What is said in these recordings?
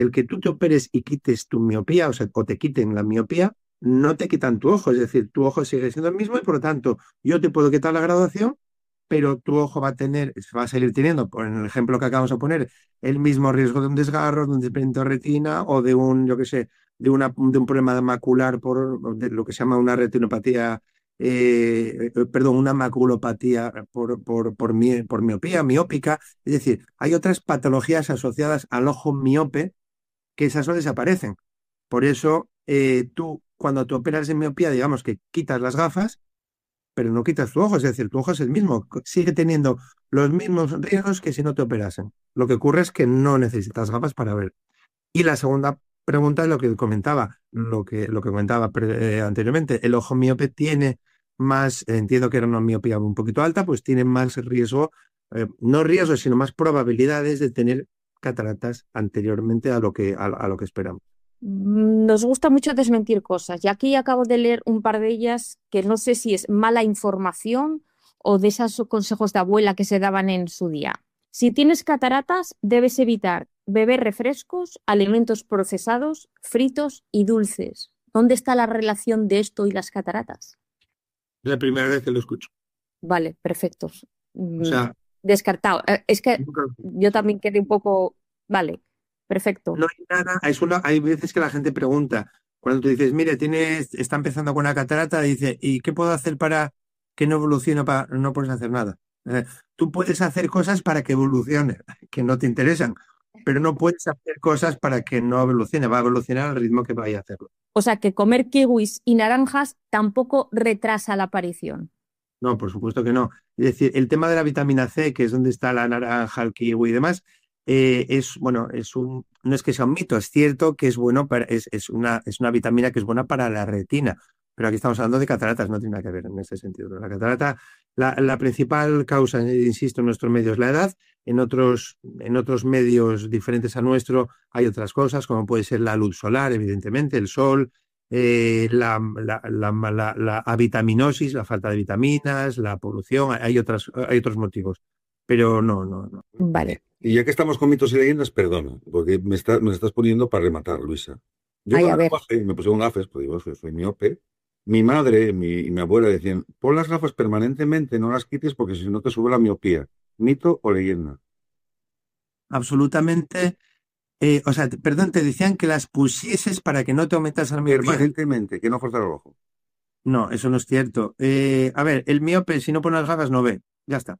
el que tú te operes y quites tu miopía, o sea, o te quiten la miopía, no te quitan tu ojo, es decir, tu ojo sigue siendo el mismo y por lo tanto yo te puedo quitar la graduación, pero tu ojo va a seguir teniendo, por el ejemplo que acabamos de poner, el mismo riesgo de un desgarro, de un desprendimiento de retina o de un, yo qué sé, de un problema macular de lo que se llama una retinopatía, perdón, una maculopatía por miopía, miópica. Es decir, hay otras patologías asociadas al ojo miope que esas no desaparecen. Por eso, tú, cuando te operas de miopía, digamos que quitas las gafas, pero no quitas tu ojo, es decir, tu ojo es el mismo, sigue teniendo los mismos riesgos que si no te operasen. Lo que ocurre es que no necesitas gafas para ver. Y la segunda pregunta es lo que comentaba anteriormente. El ojo miope tiene más, entiendo que era una miopía un poquito alta, pues tiene más riesgo, no riesgo, sino más probabilidades de tener cataratas anteriormente a lo que esperamos. Nos gusta mucho desmentir cosas y aquí acabo de leer un par de ellas que no sé si es mala información o de esos consejos de abuela que se daban en su día. Si tienes cataratas, debes evitar beber refrescos, alimentos procesados, fritos y dulces. ¿Dónde está la relación de esto y las cataratas? Es la primera vez que lo escucho. Vale, perfecto. O Mm, sea, Descartado. Es que nunca lo yo escucho. también quedé un poco... Vale, perfecto. No hay nada, hay veces que la gente pregunta, cuando tú dices, mire, está empezando con una catarata, dice, ¿y qué puedo hacer para que no evolucione? No puedes hacer nada. Tú puedes hacer cosas para que evolucione, que no te interesan, pero no puedes hacer cosas para que no evolucione, va a evolucionar al ritmo que vaya a hacerlo. O sea que comer kiwis y naranjas tampoco retrasa la aparición. No, por supuesto que no. Es decir, el tema de la vitamina C, que es donde está la naranja, el kiwi y demás, bueno, no es que sea un mito, es cierto que es bueno es una vitamina que es buena para la retina. Pero aquí estamos hablando de cataratas, no tiene nada que ver en ese sentido. La catarata, la principal causa, insisto, en nuestros medios es la edad. En otros medios diferentes a nuestro hay otras cosas, como puede ser la luz solar, evidentemente, el sol, la avitaminosis, la falta de vitaminas, la polución, hay otros motivos. Pero no, no, no. Vale, Y ya que estamos con mitos y leyendas, perdona, porque me estás poniendo para rematar, Luisa. Yo ahí a cuando ver. me pusieron gafas, pues digo, soy miope. Mi madre y mi abuela decían, pon las gafas permanentemente, no las quites porque si no te sube la miopía. ¿Mito o leyenda? Absolutamente. O sea, perdón, te decían que las pusieses para que no te aumentas la miopía. Permanentemente, que no forzar el ojo. No, eso no es cierto. A ver, el miope, si no pone las gafas, no ve. Ya está.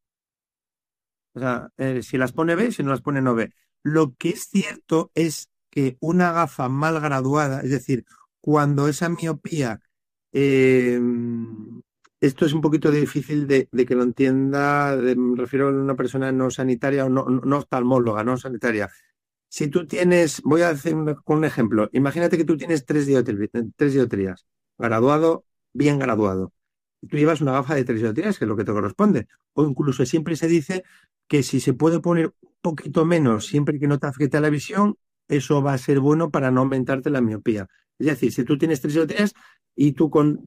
O sea, si las pone, ve, si no las pone, no ve. Lo que es cierto es que una gafa mal graduada, es decir, cuando esa miopía, eh, esto es un poquito difícil de que lo entienda, me refiero a una persona no sanitaria o no oftalmóloga, no sanitaria. Si tú tienes, voy a hacer un ejemplo, imagínate que tú tienes tres dioptrías, graduado, bien graduado. Y tú llevas una gafa de tres dioptrías, que es lo que te corresponde. O incluso siempre se dice que si se puede poner un poquito menos, siempre que no te afecte a la visión, eso va a ser bueno para no aumentarte la miopía. Es decir, si tú tienes tres dioptrías y tú con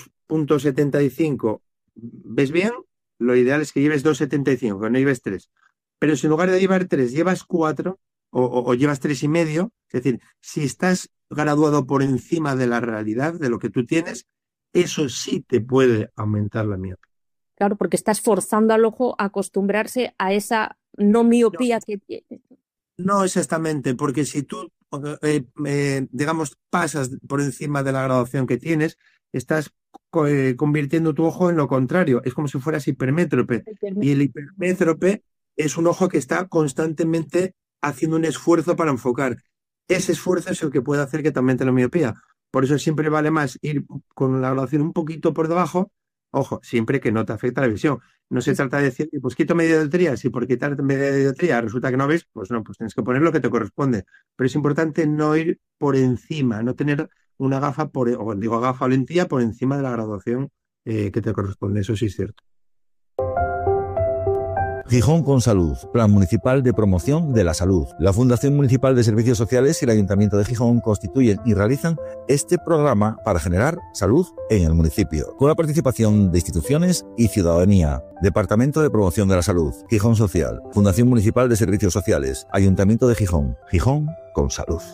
2,75 ves bien, lo ideal es que lleves 2,75, que no lleves tres. Pero si en lugar de llevar tres, llevas cuatro, o llevas 3,5, es decir, si estás graduado por encima de la realidad, de lo que tú tienes, eso sí te puede aumentar la miopía. Claro, porque estás forzando al ojo a acostumbrarse a esa no No, miopía que tiene. no exactamente, porque si tú, digamos, pasas por encima de la graduación que tienes, estás convirtiendo tu ojo en lo contrario. Es como si fueras hipermétrope. Y el hipermétrope es un ojo que está constantemente haciendo un esfuerzo para enfocar. Ese esfuerzo es el que puede hacer que te aumente la miopía. Por eso siempre vale más ir con la graduación un poquito por debajo, ojo, siempre que no te afecte la visión. No se trata de decir, pues quito media dioptría, si por quitar media dioptría resulta que no ves, pues no, pues tienes que poner lo que te corresponde. Pero es importante no ir por encima, no tener una gafa, o digo gafa o lentilla por encima de la graduación que te corresponde. Eso sí es cierto. Gijón con Salud, Plan Municipal de Promoción de la Salud. La Fundación Municipal de Servicios Sociales y el Ayuntamiento de Gijón constituyen y realizan este programa para generar salud en el municipio, con la participación de instituciones y ciudadanía. Departamento de Promoción de la Salud, Gijón Social, Fundación Municipal de Servicios Sociales, Ayuntamiento de Gijón, Gijón con Salud.